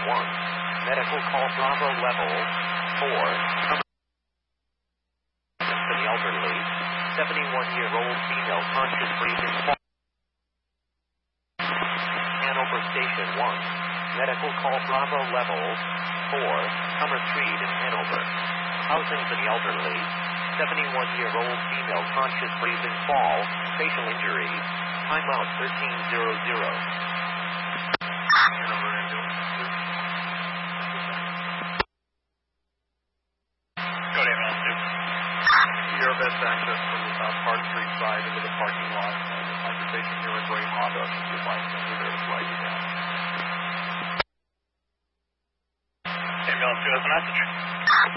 Medical call Bravo level 4. For the elderly, 71-year-old female conscious breathing. Hanover Station 1. Medical call Bravo level 4. Summer Street in Hanover. Housing for the elderly. 71-year-old female conscious breathing fall. Facial injury. Timeout 1300. Your best access from the South Park Street side into the parking lot. You'll find your station here in Gray Honda. You'll find somebody there to flag you down. Ambulance 2 has a message.